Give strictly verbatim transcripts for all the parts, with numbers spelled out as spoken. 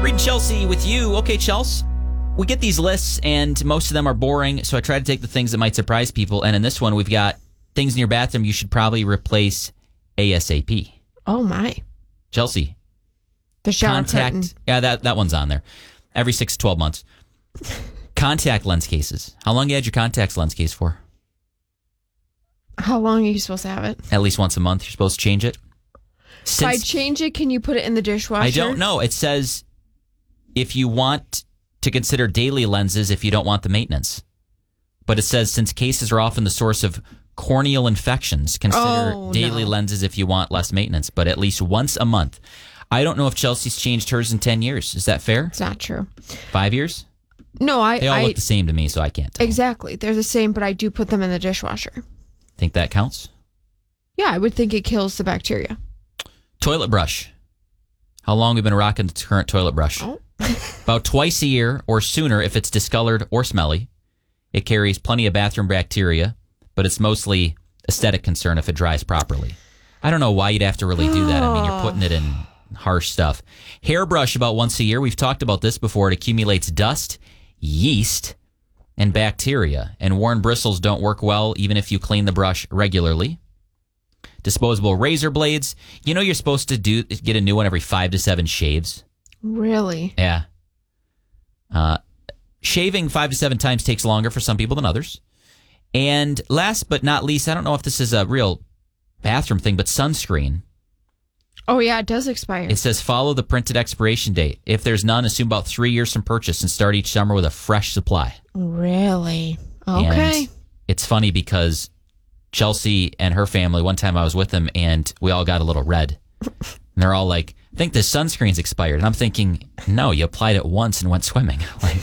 Read Chelsea with you. Okay, Chelsea. We get these lists, and most of them are boring, so I try to take the things that might surprise people. And in this one, we've got things in your bathroom you should probably replace ASAP. Oh, my. Chelsea. The shower Contact, curtain. Yeah, that, that one's on there. Every six to twelve months. Contact lens cases. How long you had your contact lens case for? How long are you supposed to have it? At least once a month. You're supposed to change it. Since, if I change it, can you put it in the dishwasher? I don't know. It says if you want to consider daily lenses if you don't want the maintenance. But it says since cases are often the source of corneal infections, consider oh, daily no. lenses if you want less maintenance, but at least once a month. I don't know if Chelsea's changed hers in ten years. Is that fair? It's not true. Five years? No, I... They all I, look the same to me, so I can't tell. Exactly. They're the same, but I do put them in the dishwasher. Think that counts? Yeah, I would think it kills the bacteria. Toilet brush. How long have we been rocking the current toilet brush? Oh. About twice a year or sooner if it's discolored or smelly. It carries plenty of bathroom bacteria, but it's mostly aesthetic concern if it dries properly. I don't know why you'd have to really do that. I mean, you're putting it in harsh stuff. Hairbrush about once a year. We've talked about this before. It accumulates dust, yeast, and bacteria. And worn bristles don't work well even if you clean the brush regularly. Disposable razor blades. You know you're supposed to do get a new one every five to seven shaves. Really? Yeah. Uh, shaving five to seven times takes longer for some people than others. And last but not least, I don't know if this is a real bathroom thing, but sunscreen. Oh, yeah, it does expire. It says follow the printed expiration date. If there's none, assume about three years from purchase and start each summer with a fresh supply. Really? Okay. And it's funny because Chelsea and her family, one time I was with them and we all got a little red. And they're all like, I think the sunscreen's expired. And I'm thinking, no, you applied it once and went swimming. Like,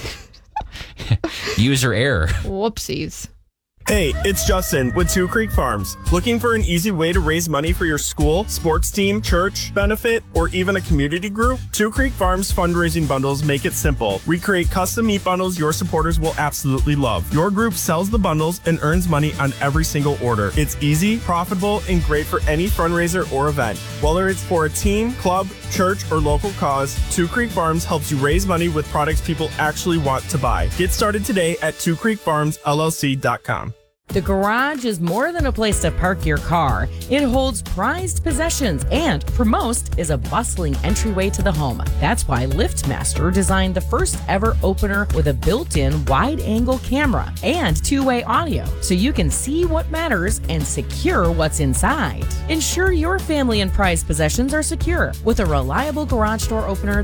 user error. Whoopsies. Hey, it's Justin with Two Creek Farms. Looking for an easy way to raise money for your school, sports team, church, benefit, or even a community group? Two Creek Farms fundraising bundles make it simple. We create custom meat bundles your supporters will absolutely love. Your group sells the bundles and earns money on every single order. It's easy, profitable, and great for any fundraiser or event. Whether it's for a team, club, church, or local cause, Two Creek Farms helps you raise money with products people actually want to buy. Get started today at two creek farms l l c dot com. The garage is more than a place to park your car. It holds prized possessions and, for most, is a bustling entryway to the home. That's why LiftMaster designed the first ever opener with a built-in wide-angle camera and two-way audio, so you can see what matters and secure what's inside. Ensure your family and prized possessions are secure with a reliable garage door opener